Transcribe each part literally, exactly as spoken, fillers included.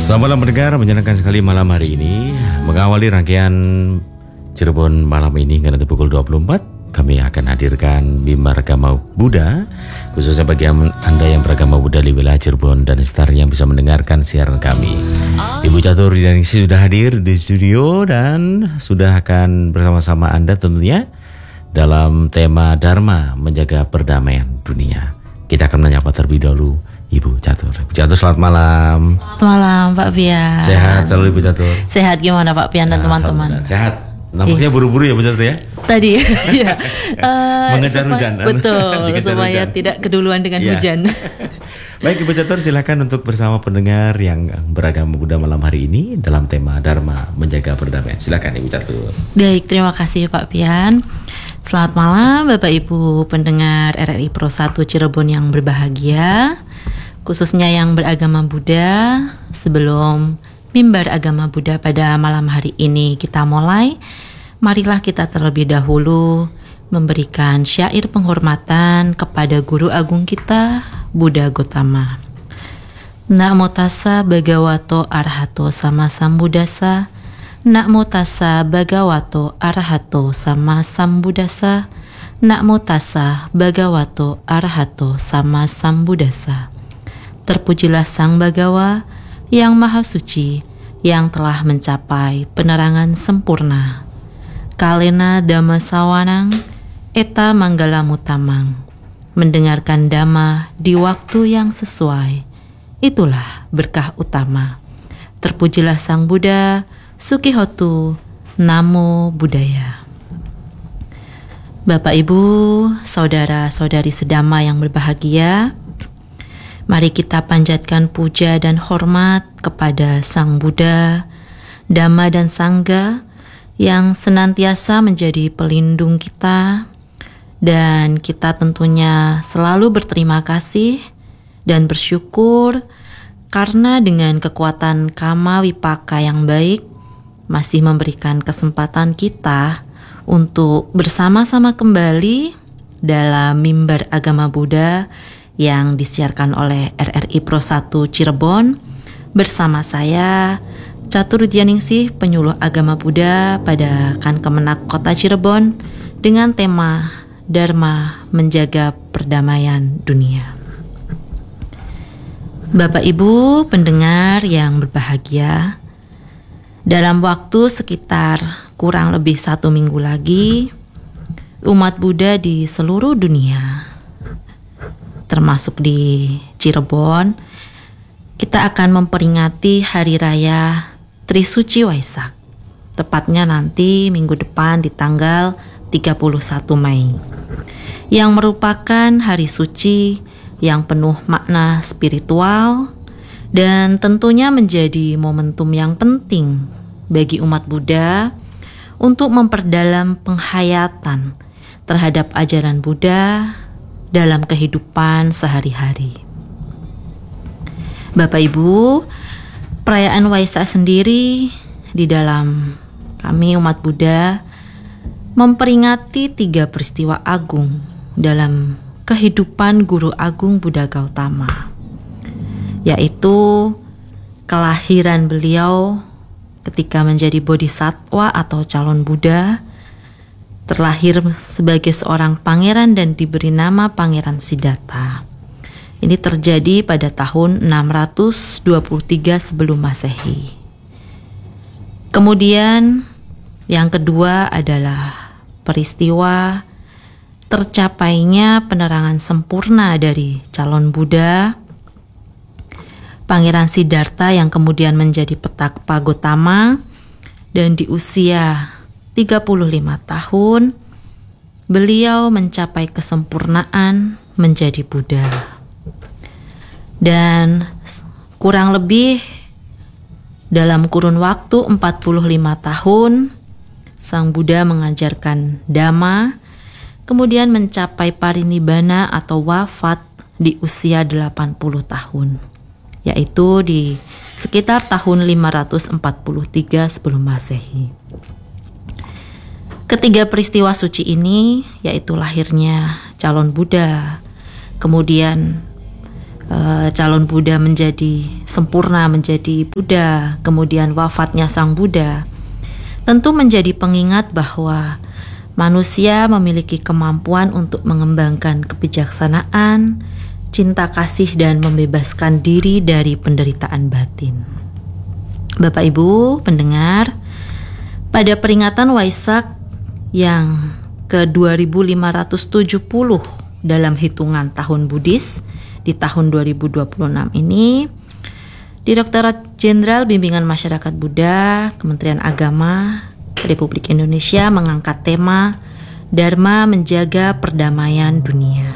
Selamat malam pendengar, menyenangkan sekali malam hari ini. Mengawali rangkaian Cirebon malam ini hingga nanti pukul dua puluh empat, kami akan hadirkan bimbel agama Buddha, khususnya bagi Anda yang beragama Buddha di wilayah Cirebon dan sekitarnya yang bisa mendengarkan siaran kami. Ibu Catur Dianingsih sudah hadir di studio dan sudah akan bersama-sama Anda tentunya dalam tema Dharma menjaga perdamaian dunia. Kita akan menyapa terlebih dahulu Ibu Catur. Ibu Catur, selamat malam. Selamat malam Pak Pian. Sehat selalu Ibu Catur. Sehat gimana Pak Pian dan teman-teman? Sehat. Nampaknya buru-buru ya Bu Catur ya? Tadi ya. uh, Mengejar supaya, hujan. Betul, supaya hujan. tidak keduluan dengan ya. hujan. Baik Ibu Catur, silakan untuk bersama pendengar yang beragama Buddha malam hari ini dalam tema Dharma menjaga perdamaian. Silakan Ibu Catur. Baik, terima kasih Pak Pian. Selamat malam Bapak Ibu pendengar R R I Pro satu Cirebon yang berbahagia, khususnya yang beragama Buddha. Sebelum mimbar agama Buddha pada malam hari ini kita mulai, marilah kita terlebih dahulu memberikan syair penghormatan kepada Guru Agung kita, Buddha Gotama. Namo tassa bhagavato arahato sama sambuddhassa. Namo tassa bhagavato arahato sama sambuddhassa. Namo tassa bhagavato arahato sama sambuddhassa. Terpujilah Sang Bhagawa yang Maha Suci, yang telah mencapai penerangan sempurna. Kalena Dhamma Sawanang, Eta Manggala Mutamang. Mendengarkan Dhamma di waktu yang sesuai, itulah berkah utama. Terpujilah Sang Buddha, Sukihotu, Namo Buddhaya. Bapak Ibu, saudara-saudari sedama yang berbahagia, mari kita panjatkan puja dan hormat kepada Sang Buddha, Dhamma dan Sangha yang senantiasa menjadi pelindung kita, dan kita tentunya selalu berterima kasih dan bersyukur karena dengan kekuatan Kama Wipaka yang baik masih memberikan kesempatan kita untuk bersama-sama kembali dalam mimbar agama Buddha yang disiarkan oleh R R I Pro satu Cirebon bersama saya Catur Dianingsih, penyuluh agama Buddha pada Kan Kemenak Kota Cirebon dengan tema Dharma menjaga perdamaian dunia. Bapak Ibu pendengar yang berbahagia, dalam waktu sekitar kurang lebih satu minggu lagi, umat Buddha di seluruh dunia termasuk di Cirebon, kita akan memperingati Hari Raya Trisuci Waisak, tepatnya nanti minggu depan di tanggal tiga puluh satu Mei, yang merupakan hari suci yang penuh makna spiritual dan tentunya menjadi momentum yang penting bagi umat Buddha untuk memperdalam penghayatan terhadap ajaran Buddha dalam kehidupan sehari-hari. Bapak Ibu, perayaan Waisak sendiri di dalam kami umat Buddha memperingati tiga peristiwa agung dalam kehidupan Guru Agung Buddha Gautama, yaitu kelahiran beliau ketika menjadi bodhisattva atau calon Buddha, terlahir sebagai seorang pangeran dan diberi nama Pangeran Siddhartha. Ini terjadi pada tahun enam ratus dua puluh tiga sebelum Masehi. Kemudian yang kedua adalah peristiwa tercapainya penerangan sempurna dari calon Buddha, Pangeran Siddhartha yang kemudian menjadi Petakpa Gotama, dan di usia tiga puluh lima tahun beliau mencapai kesempurnaan menjadi Buddha. Dan kurang lebih dalam kurun waktu empat puluh lima tahun Sang Buddha mengajarkan Dhamma, kemudian mencapai parinibbana atau wafat di usia delapan puluh tahun, yaitu di sekitar tahun lima ratus empat puluh tiga sebelum Masehi. Ketiga peristiwa suci ini, yaitu lahirnya calon Buddha, kemudian uh, calon Buddha menjadi sempurna, menjadi Buddha, kemudian wafatnya sang Buddha, tentu menjadi pengingat bahwa manusia memiliki kemampuan untuk mengembangkan kebijaksanaan, cinta kasih, dan membebaskan diri dari penderitaan batin. Bapak Ibu pendengar, pada peringatan Waisak yang ke dua ribu lima ratus tujuh puluh dalam hitungan tahun Buddhis di tahun dua ribu dua puluh enam ini, Direktorat Jenderal Bimbingan Masyarakat Buddha, Kementerian Agama Republik Indonesia mengangkat tema Dharma Menjaga Perdamaian Dunia.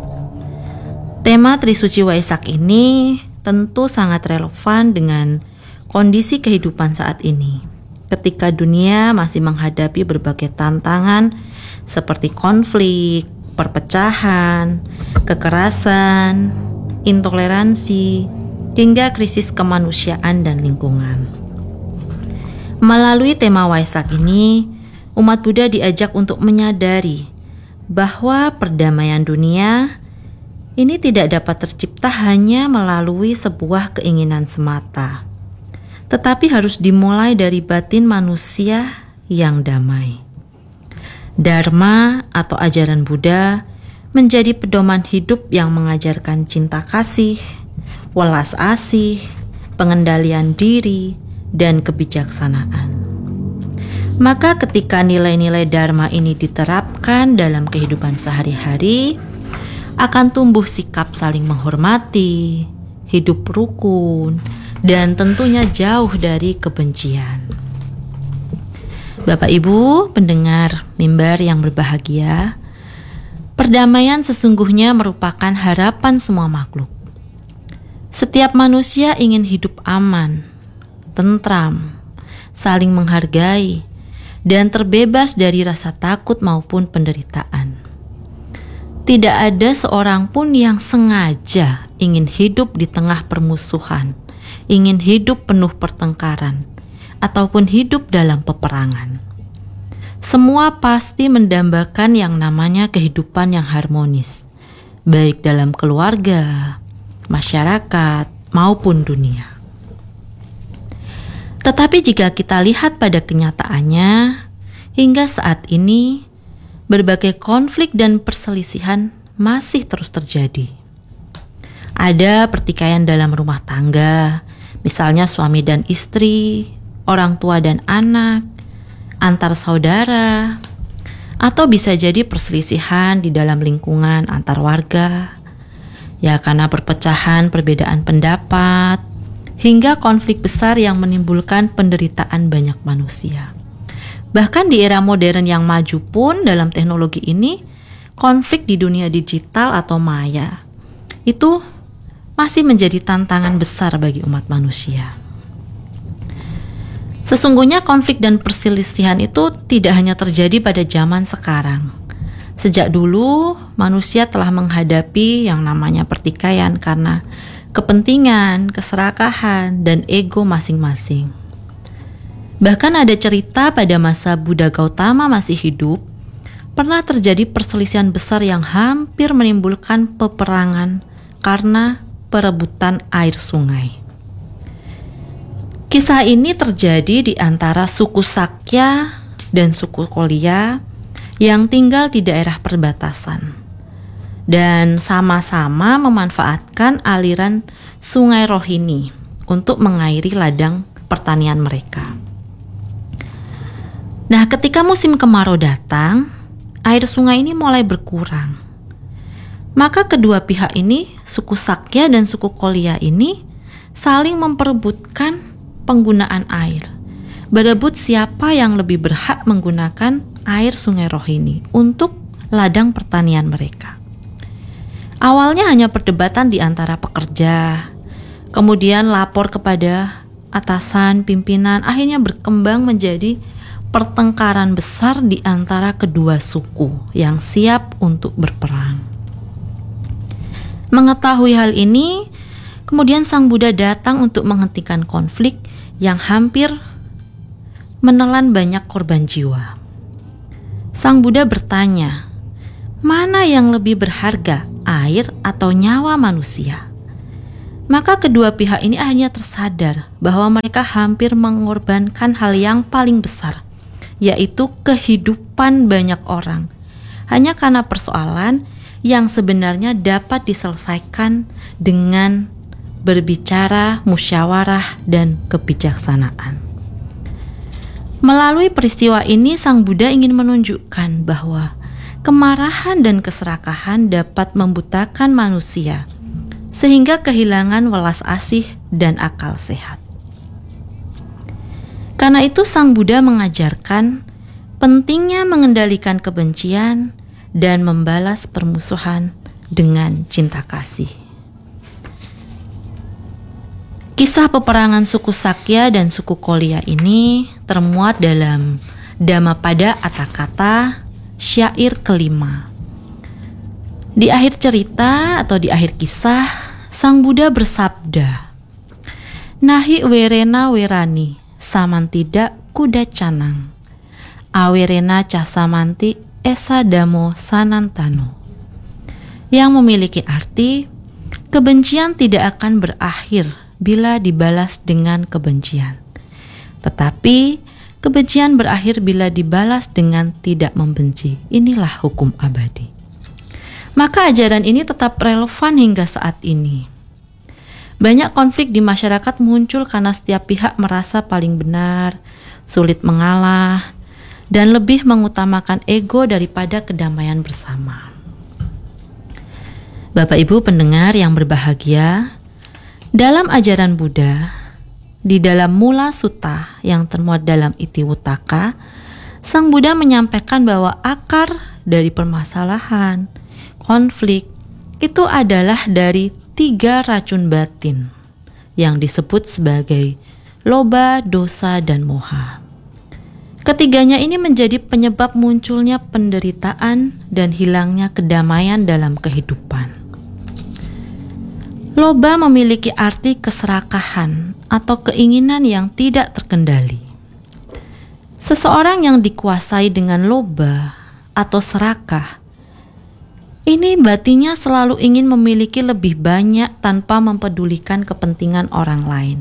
Tema Trisuci Waisak ini tentu sangat relevan dengan kondisi kehidupan saat ini, ketika dunia masih menghadapi berbagai tantangan seperti konflik, perpecahan, kekerasan, intoleransi, hingga krisis kemanusiaan dan lingkungan. Melalui tema Waisak ini, umat Buddha diajak untuk menyadari bahwa perdamaian dunia ini tidak dapat tercipta hanya melalui sebuah keinginan semata, tetapi harus dimulai dari batin manusia yang damai. Dharma atau ajaran Buddha menjadi pedoman hidup yang mengajarkan cinta kasih, welas asih, pengendalian diri, dan kebijaksanaan. Maka ketika nilai-nilai Dharma ini diterapkan dalam kehidupan sehari-hari, akan tumbuh sikap saling menghormati, hidup rukun, dan tentunya jauh dari kebencian. Bapak Ibu pendengar mimbar yang berbahagia, perdamaian sesungguhnya merupakan harapan semua makhluk. Setiap manusia ingin hidup aman, tentram, saling menghargai, dan terbebas dari rasa takut maupun penderitaan. Tidak ada seorang pun yang sengaja ingin hidup di tengah permusuhan, ingin hidup penuh pertengkaran, ataupun hidup dalam peperangan. Semua pasti mendambakan yang namanya kehidupan yang harmonis, baik dalam keluarga, masyarakat, maupun dunia. Tetapi jika kita lihat pada kenyataannya, hingga saat ini, berbagai konflik dan perselisihan masih terus terjadi. Ada pertikaian dalam rumah tangga, misalnya suami dan istri, orang tua dan anak, antar saudara, atau bisa jadi perselisihan di dalam lingkungan antar warga, ya karena perpecahan perbedaan pendapat, hingga konflik besar yang menimbulkan penderitaan banyak manusia. Bahkan di era modern yang maju pun dalam teknologi ini, konflik di dunia digital atau maya itu masih menjadi tantangan besar bagi umat manusia. Sesungguhnya konflik dan perselisihan itu tidak hanya terjadi pada zaman sekarang. Sejak dulu manusia telah menghadapi yang namanya pertikaian karena kepentingan, keserakahan, dan ego masing-masing. Bahkan ada cerita pada masa Buddha Gautama masih hidup, pernah terjadi perselisihan besar yang hampir menimbulkan peperangan karena perebutan air sungai. Kisah ini terjadi di antara suku Sakya dan suku Kolya yang tinggal di daerah perbatasan, dan sama-sama memanfaatkan aliran sungai Rohini untuk mengairi ladang pertanian mereka. Nah, ketika musim kemarau datang, air sungai ini mulai berkurang. Maka kedua pihak ini, suku Sakya dan suku Kolya ini, saling memperebutkan penggunaan air. Berebut siapa yang lebih berhak menggunakan air sungai Rohini untuk ladang pertanian mereka. Awalnya hanya perdebatan di antara pekerja, kemudian lapor kepada atasan, pimpinan, akhirnya berkembang menjadi pertengkaran besar di antara kedua suku yang siap untuk berperang. Mengetahui hal ini, kemudian Sang Buddha datang untuk menghentikan konflik yang hampir menelan banyak korban jiwa. Sang Buddha bertanya, mana yang lebih berharga, air atau nyawa manusia? Maka kedua pihak ini akhirnya tersadar bahwa mereka hampir mengorbankan hal yang paling besar, yaitu kehidupan banyak orang, hanya karena persoalan yang sebenarnya dapat diselesaikan dengan berbicara, musyawarah, dan kebijaksanaan. Melalui peristiwa ini, Sang Buddha ingin menunjukkan bahwa kemarahan dan keserakahan dapat membutakan manusia, sehingga kehilangan welas asih dan akal sehat. Karena itu Sang Buddha mengajarkan pentingnya mengendalikan kebencian dan membalas permusuhan dengan cinta kasih. Kisah peperangan suku Sakya dan suku Kolya ini termuat dalam Dhammapada Atthakatha syair kelima. Di akhir cerita atau di akhir kisah, Sang Buddha bersabda, "Nahi werena werani, samantida kuda canang, awerena casamanti esa damo sanantano." Yang memiliki arti, kebencian tidak akan berakhir bila dibalas dengan kebencian, tetapi kebencian berakhir bila dibalas dengan tidak membenci. Inilah hukum abadi. Maka ajaran ini tetap relevan hingga saat ini. Banyak konflik di masyarakat muncul karena setiap pihak merasa paling benar, sulit mengalah, dan lebih mengutamakan ego daripada kedamaian bersama. Bapak Ibu pendengar yang berbahagia, dalam ajaran Buddha, di dalam Mula Sutta yang termuat dalam Itiwutaka, Sang Buddha menyampaikan bahwa akar dari permasalahan konflik itu adalah dari tiga racun batin yang disebut sebagai loba, dosa, dan moha. Ketiganya ini menjadi penyebab munculnya penderitaan dan hilangnya kedamaian dalam kehidupan. Loba memiliki arti keserakahan atau keinginan yang tidak terkendali. Seseorang yang dikuasai dengan loba atau serakah, ini batinnya selalu ingin memiliki lebih banyak tanpa mempedulikan kepentingan orang lain.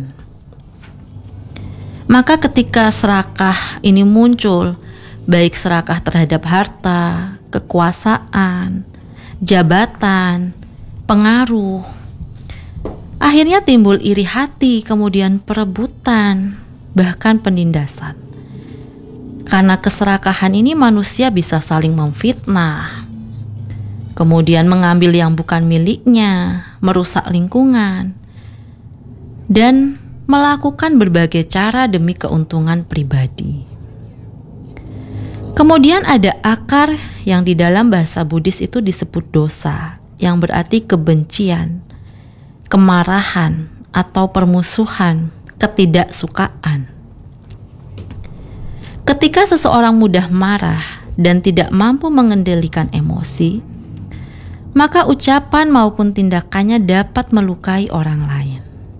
Maka ketika serakah ini muncul, baik serakah terhadap harta, kekuasaan, jabatan, pengaruh, akhirnya timbul iri hati, kemudian perebutan, bahkan penindasan. Karena keserakahan ini manusia bisa saling memfitnah, kemudian mengambil yang bukan miliknya, merusak lingkungan, dan melakukan berbagai cara demi keuntungan pribadi. Kemudian ada akar yang di dalam bahasa Buddhis itu disebut dosa, yang berarti kebencian, kemarahan, atau permusuhan, ketidaksukaan. Ketika seseorang mudah marah dan tidak mampu mengendalikan emosi, maka ucapan maupun tindakannya dapat melukai orang lain.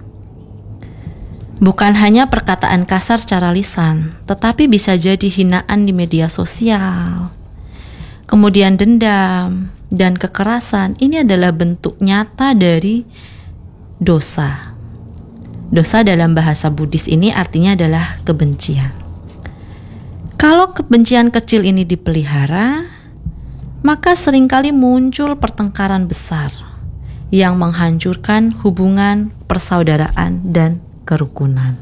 Bukan hanya perkataan kasar secara lisan, tetapi bisa jadi hinaan di media sosial. Kemudian dendam dan kekerasan, ini adalah bentuk nyata dari dosa. Dosa dalam bahasa Buddhis ini artinya adalah kebencian. Kalau kebencian kecil ini dipelihara, maka seringkali muncul pertengkaran besar yang menghancurkan hubungan persaudaraan dan kerukunan.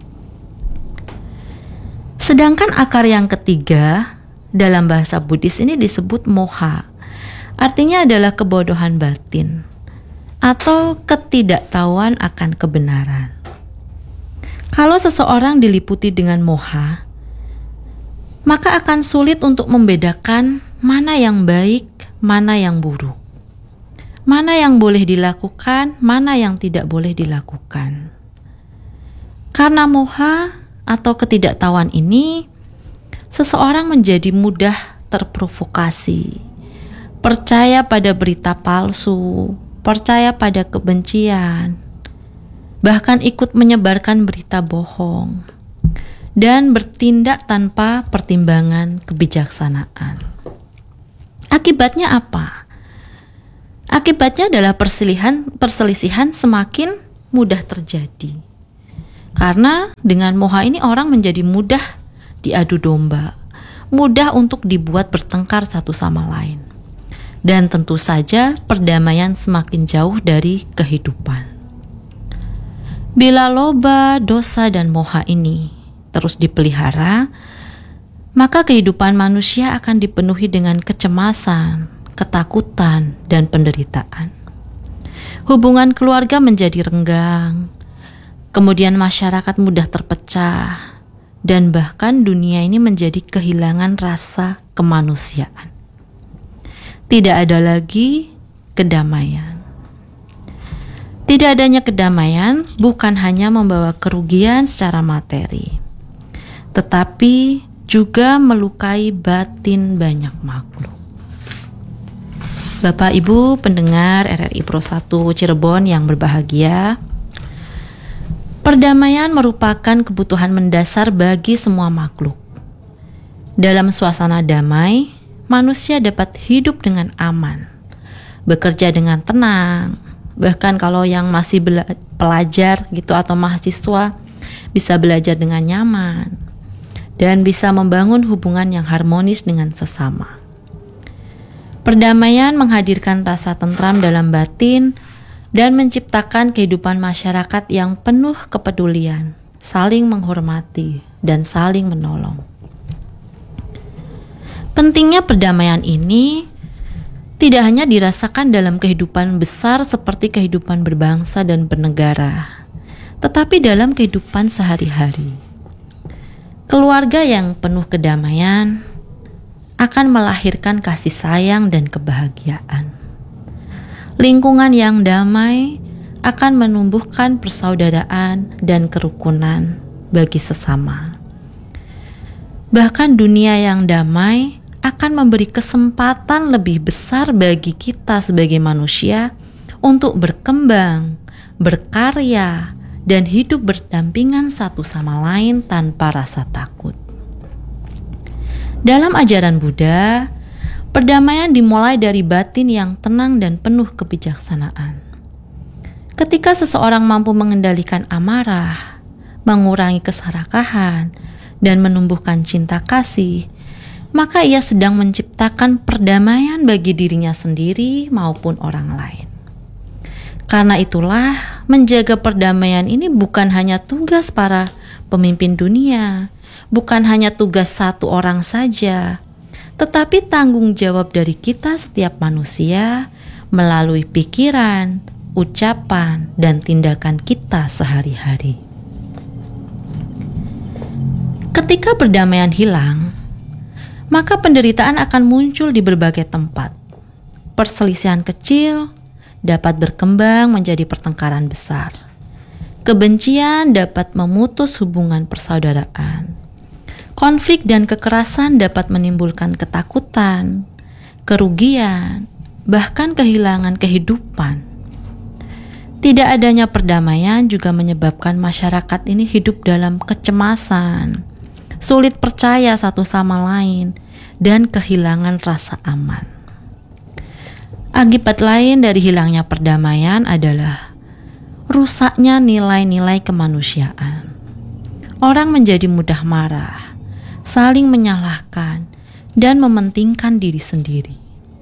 Sedangkan akar yang ketiga dalam bahasa Buddhis ini disebut moha. Artinya adalah kebodohan batin atau ketidaktahuan akan kebenaran. Kalau seseorang diliputi dengan moha, maka akan sulit untuk membedakan mana yang baik, mana yang buruk, mana yang boleh dilakukan, mana yang tidak boleh dilakukan. Karena moha atau ketidaktahuan ini, seseorang menjadi mudah terprovokasi, percaya pada berita palsu, percaya pada kebencian, bahkan ikut menyebarkan berita bohong, dan bertindak tanpa pertimbangan kebijaksanaan. Akibatnya apa? Akibatnya adalah perselisihan, perselisihan semakin mudah terjadi. Karena dengan moha ini orang menjadi mudah diadu domba, mudah untuk dibuat bertengkar satu sama lain. Dan tentu saja perdamaian semakin jauh dari kehidupan. Bila loba, dosa, dan moha ini terus dipelihara, maka kehidupan manusia akan dipenuhi dengan kecemasan, ketakutan, dan penderitaan. Hubungan keluarga menjadi renggang, kemudian masyarakat mudah terpecah, dan bahkan dunia ini menjadi kehilangan rasa kemanusiaan. Tidak ada lagi kedamaian. Tidak adanya kedamaian bukan hanya membawa kerugian secara materi, tetapi juga melukai batin banyak makhluk. Bapak Ibu pendengar R R I Pro satu Cirebon yang berbahagia, perdamaian merupakan kebutuhan mendasar bagi semua makhluk. Dalam suasana damai, manusia dapat hidup dengan aman, bekerja dengan tenang, bahkan kalau yang masih bela- pelajar gitu atau mahasiswa bisa belajar dengan nyaman dan bisa membangun hubungan yang harmonis dengan sesama. Perdamaian menghadirkan rasa tentram dalam batin dan menciptakan kehidupan masyarakat yang penuh kepedulian, saling menghormati, dan saling menolong. Pentingnya perdamaian ini tidak hanya dirasakan dalam kehidupan besar seperti kehidupan berbangsa dan bernegara, tetapi dalam kehidupan sehari-hari. Keluarga yang penuh kedamaian akan melahirkan kasih sayang dan kebahagiaan. Lingkungan yang damai akan menumbuhkan persaudaraan dan kerukunan bagi sesama. Bahkan dunia yang damai akan memberi kesempatan lebih besar bagi kita sebagai manusia untuk berkembang, berkarya, dan hidup berdampingan satu sama lain tanpa rasa takut. Dalam ajaran Buddha, perdamaian dimulai dari batin yang tenang dan penuh kebijaksanaan. Ketika seseorang mampu mengendalikan amarah, mengurangi keserakahan, dan menumbuhkan cinta kasih, maka ia sedang menciptakan perdamaian bagi dirinya sendiri maupun orang lain. Karena itulah, menjaga perdamaian ini bukan hanya tugas para pemimpin dunia, bukan hanya tugas satu orang saja, tetapi tanggung jawab dari kita setiap manusia melalui pikiran, ucapan, dan tindakan kita sehari-hari. Ketika perdamaian hilang, maka penderitaan akan muncul di berbagai tempat. Perselisihan kecil dapat berkembang menjadi pertengkaran besar. Kebencian dapat memutus hubungan persaudaraan. Konflik dan kekerasan dapat menimbulkan ketakutan, kerugian, bahkan kehilangan kehidupan. Tidak adanya perdamaian juga menyebabkan masyarakat ini hidup dalam kecemasan, sulit percaya satu sama lain, dan kehilangan rasa aman. Akibat lain dari hilangnya perdamaian adalah rusaknya nilai-nilai kemanusiaan. Orang menjadi mudah marah, saling menyalahkan, dan mementingkan diri sendiri.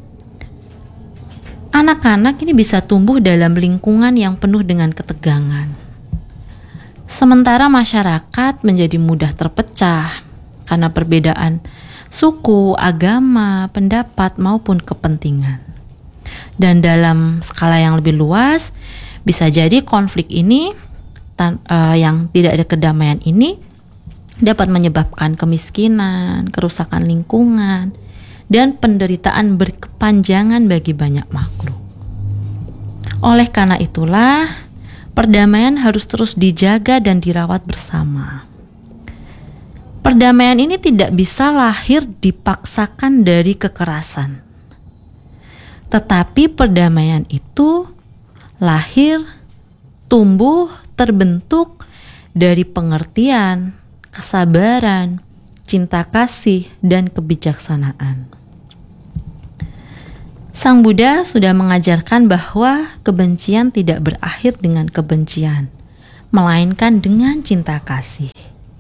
Anak-anak ini bisa tumbuh dalam lingkungan yang penuh dengan ketegangan. Sementara masyarakat menjadi mudah terpecah karena perbedaan suku, agama, pendapat, maupun kepentingan. Dan dalam skala yang lebih luas, bisa jadi konflik ini tan- uh, yang tidak ada kedamaian ini dapat menyebabkan kemiskinan, kerusakan lingkungan, dan penderitaan berkepanjangan bagi banyak makhluk. Oleh karena itulah, perdamaian harus terus dijaga dan dirawat bersama. Perdamaian ini tidak bisa lahir dipaksakan dari kekerasan. Tetapi perdamaian itu lahir, tumbuh, terbentuk dari pengertian, kesabaran, cinta kasih, dan kebijaksanaan. Sang Buddha sudah mengajarkan bahwa kebencian tidak berakhir dengan kebencian, melainkan dengan cinta kasih.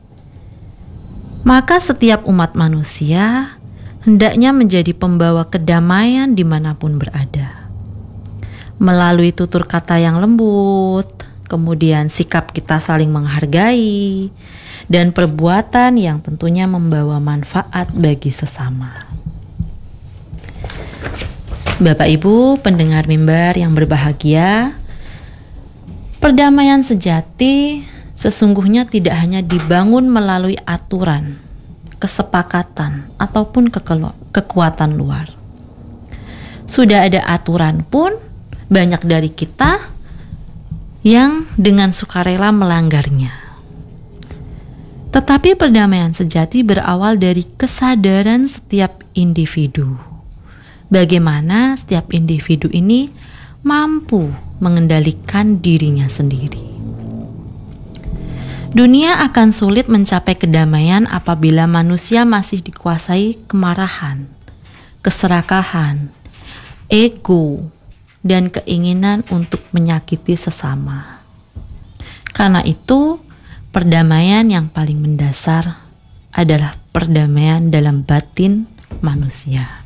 Maka setiap umat manusia hendaknya menjadi pembawa kedamaian dimanapun berada. Melalui tutur kata yang lembut, kemudian sikap kita saling menghargai, dan perbuatan yang tentunya membawa manfaat bagi sesama. Bapak Ibu pendengar mimbar yang berbahagia, perdamaian sejati sesungguhnya tidak hanya dibangun melalui aturan, kesepakatan, ataupun kekelu- kekuatan luar. Sudah ada aturan pun, banyak dari kita yang dengan sukarela melanggarnya. Tetapi perdamaian sejati berawal dari kesadaran setiap individu. Bagaimana setiap individu ini mampu mengendalikan dirinya sendiri. Dunia akan sulit mencapai kedamaian apabila manusia masih dikuasai kemarahan, keserakahan, ego, dan keinginan untuk menyakiti sesama. Karena itu, perdamaian yang paling mendasar adalah perdamaian dalam batin manusia.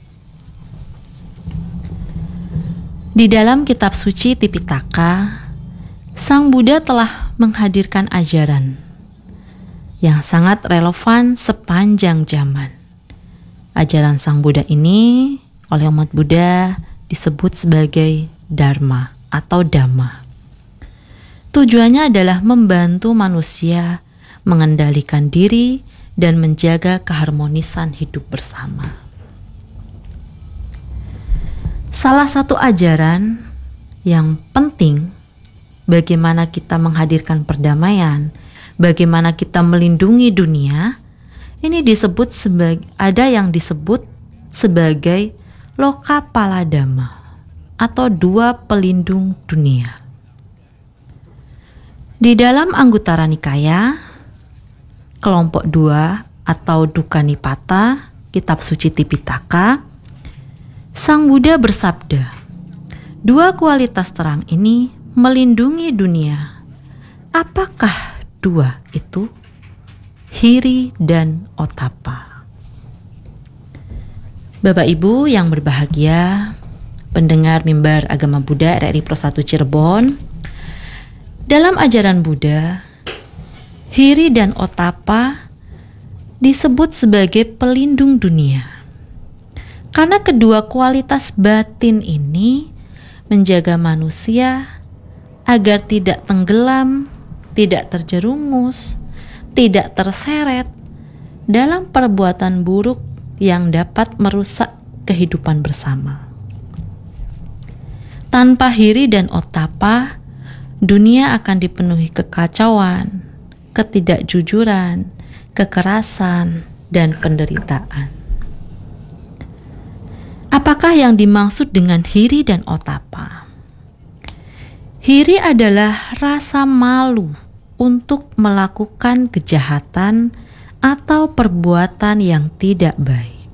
Di dalam kitab suci Tipitaka, Sang Buddha telah menghadirkan ajaran yang sangat relevan sepanjang zaman. Ajaran Sang Buddha ini oleh umat Buddha disebut sebagai Dharma atau Dhamma. Tujuannya adalah membantu manusia mengendalikan diri dan menjaga keharmonisan hidup bersama. Salah satu ajaran yang penting bagaimana kita menghadirkan perdamaian, bagaimana kita melindungi dunia, ini disebut sebagai, ada yang disebut sebagai Lokapaladhamma atau dua pelindung dunia. Di dalam Anguttara Nikaya, kelompok dua atau Dukkha Nipata, kitab suci Tipitaka, Sang Buddha bersabda, dua kualitas terang ini melindungi dunia. Apakah dua itu? Hiri dan Ottappa. Bapak Ibu yang berbahagia, pendengar mimbar agama Buddha R R I Pro satu Cirebon, dalam ajaran Buddha, Hiri dan Ottappa disebut sebagai pelindung dunia. Karena kedua kualitas batin ini menjaga manusia agar tidak tenggelam, tidak terjerumus, tidak terseret dalam perbuatan buruk yang dapat merusak kehidupan bersama. Tanpa Hiri dan Ottappa, dunia akan dipenuhi kekacauan, ketidakjujuran, kekerasan, dan penderitaan. Apakah yang dimaksud dengan Hiri dan Ottappa? Hiri adalah rasa malu untuk melakukan kejahatan atau perbuatan yang tidak baik.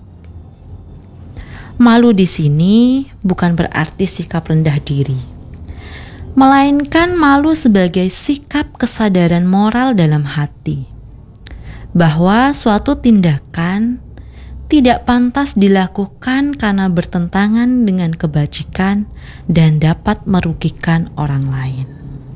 Malu di sini bukan berarti sikap rendah diri, melainkan malu sebagai sikap kesadaran moral dalam hati bahwa suatu tindakan tidak pantas dilakukan karena bertentangan dengan kebajikan dan dapat merugikan orang lain.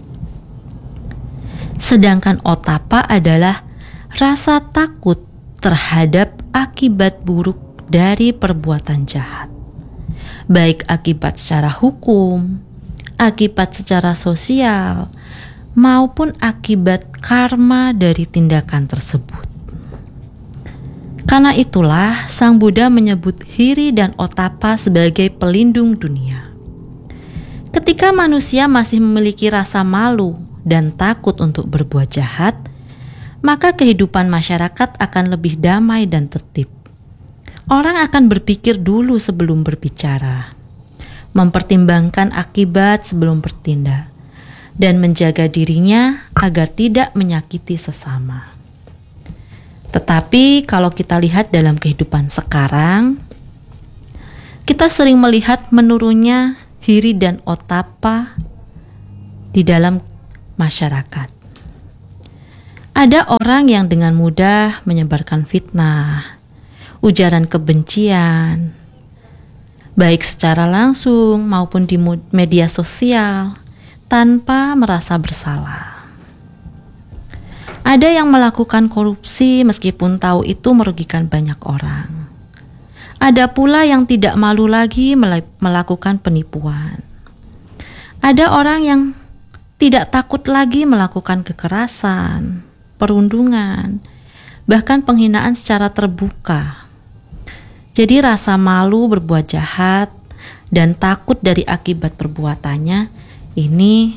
Sedangkan Ottappa adalah rasa takut terhadap akibat buruk dari perbuatan jahat, baik akibat secara hukum, akibat secara sosial, maupun akibat karma dari tindakan tersebut. Karena itulah Sang Buddha menyebut Hiri dan Ottappa sebagai pelindung dunia. Ketika manusia masih memiliki rasa malu dan takut untuk berbuat jahat, maka kehidupan masyarakat akan lebih damai dan tertib. Orang akan berpikir dulu sebelum berbicara, mempertimbangkan akibat sebelum bertindak, dan menjaga dirinya agar tidak menyakiti sesama. Tetapi kalau kita lihat dalam kehidupan sekarang, kita sering melihat menurunnya hiri dan otapa di dalam masyarakat. Ada orang yang dengan mudah menyebarkan fitnah, ujaran kebencian, baik secara langsung maupun di media sosial, tanpa merasa bersalah. Ada yang melakukan korupsi meskipun tahu itu merugikan banyak orang. Ada pula yang tidak malu lagi melakukan penipuan. Ada orang yang tidak takut lagi melakukan kekerasan, perundungan, bahkan penghinaan secara terbuka. Jadi rasa malu berbuat jahat dan takut dari akibat perbuatannya ini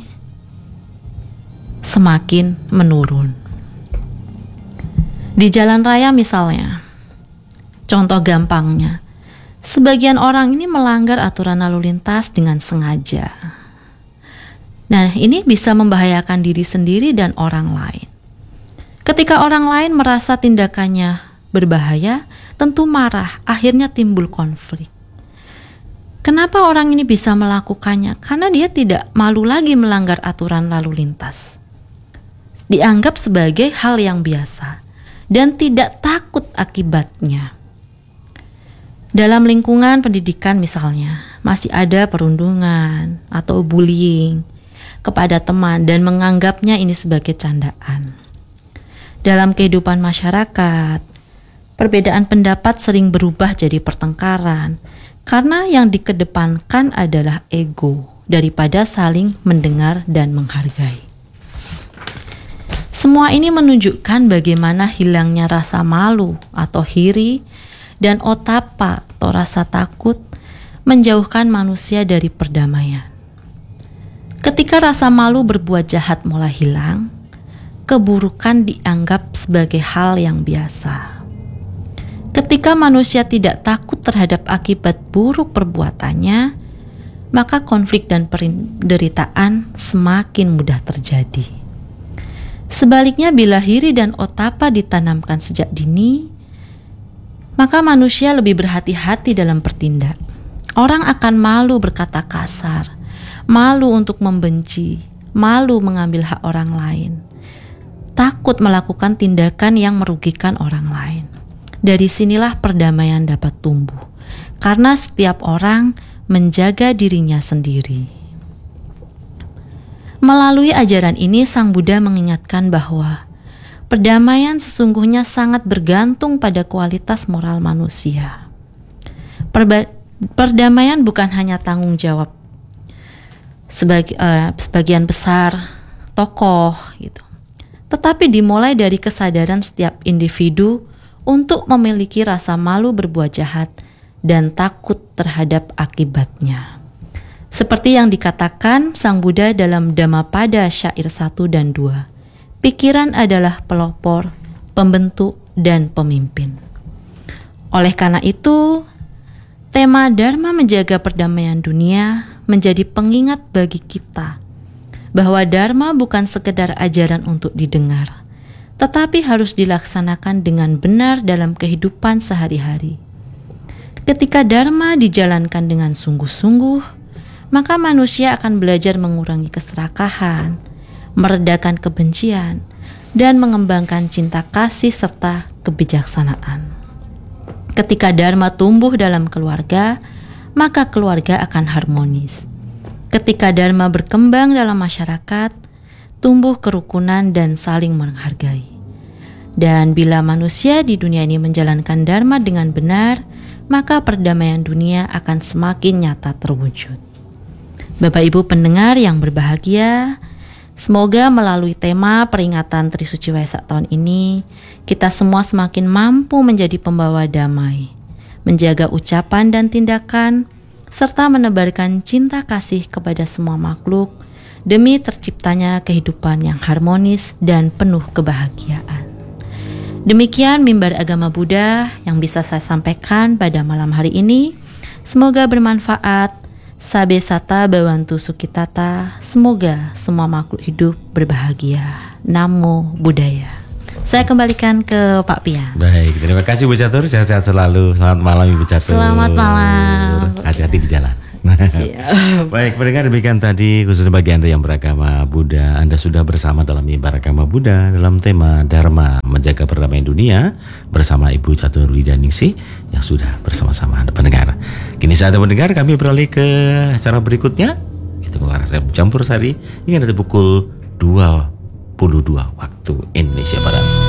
semakin menurun. Di jalan raya misalnya, contoh gampangnya, sebagian orang ini melanggar aturan lalu lintas dengan sengaja. Nah, ini bisa membahayakan diri sendiri dan orang lain. Ketika orang lain merasa tindakannya berbahaya, tentu marah, akhirnya timbul konflik. Kenapa orang ini bisa melakukannya? Karena dia tidak malu lagi melanggar aturan lalu lintas. Dianggap sebagai hal yang biasa dan tidak takut akibatnya. Dalam lingkungan pendidikan misalnya, masih ada perundungan atau bullying kepada teman dan menganggapnya ini sebagai candaan. Dalam kehidupan masyarakat, perbedaan pendapat sering berubah jadi pertengkaran karena yang dikedepankan adalah ego daripada saling mendengar dan menghargai. Semua ini menunjukkan bagaimana hilangnya rasa malu atau hiri dan otapa atau rasa takut menjauhkan manusia dari perdamaian. Ketika rasa malu berbuat jahat mulai hilang, keburukan dianggap sebagai hal yang biasa. Ketika manusia tidak takut terhadap akibat buruk perbuatannya, maka konflik dan penderitaan semakin mudah terjadi. Sebaliknya, bila hiri dan otapa ditanamkan sejak dini, maka manusia lebih berhati-hati dalam bertindak. Orang akan malu berkata kasar, malu untuk membenci, malu mengambil hak orang lain, takut melakukan tindakan yang merugikan orang lain. Dari sinilah perdamaian dapat tumbuh, karena setiap orang menjaga dirinya sendiri. Melalui ajaran ini, Sang Buddha mengingatkan bahwa perdamaian sesungguhnya sangat bergantung pada kualitas moral manusia. Perba- perdamaian bukan hanya tanggung jawab sebagi, uh, sebagian besar tokoh, gitu, tetapi dimulai dari kesadaran setiap individu untuk memiliki rasa malu berbuat jahat dan takut terhadap akibatnya. Seperti yang dikatakan Sang Buddha dalam Dhammapada syair satu dan dua, pikiran adalah pelopor, pembentuk, dan pemimpin. Oleh karena itu, tema Dharma menjaga perdamaian dunia menjadi pengingat bagi kita bahwa Dharma bukan sekedar ajaran untuk didengar, tetapi harus dilaksanakan dengan benar dalam kehidupan sehari-hari. Ketika Dharma dijalankan dengan sungguh-sungguh, maka manusia akan belajar mengurangi keserakahan, meredakan kebencian, dan mengembangkan cinta kasih serta kebijaksanaan. Ketika Dharma tumbuh dalam keluarga, maka keluarga akan harmonis. Ketika Dharma berkembang dalam masyarakat, tumbuh kerukunan dan saling menghargai. Dan bila manusia di dunia ini menjalankan Dharma dengan benar, maka perdamaian dunia akan semakin nyata terwujud. Bapak Ibu pendengar yang berbahagia, semoga melalui tema peringatan Trisuci Waisak tahun ini, kita semua semakin mampu menjadi pembawa damai, menjaga ucapan dan tindakan, serta menebarkan cinta kasih kepada semua makhluk, demi terciptanya kehidupan yang harmonis dan penuh kebahagiaan. Demikian mimbar agama Buddha yang bisa saya sampaikan pada malam hari ini. Semoga bermanfaat. Sabe sata bawantu sukitata. Semoga semua makhluk hidup berbahagia. Namo Buddhaya. Saya kembalikan ke Pak Pian. Baik, terima kasih Bu Catur. Sehat-sehat selalu. Selamat malam Ibu Catur. Selamat malam. hati-hati di jalan. Siap. Baik, pendengar, demikian tadi khususnya bagi Anda yang beragama Buddha. Anda sudah bersama dalam mimbar agama Buddha dalam tema Dharma menjaga perdamaian dunia bersama Ibu Catur Widianingsih yang sudah bersama-sama Anda pendengar. Kini saatnya pendengar kami beralih ke acara berikutnya. Itu mengarah saya campur sari hingga nanti pukul dua puluh dua waktu Indonesia Barat.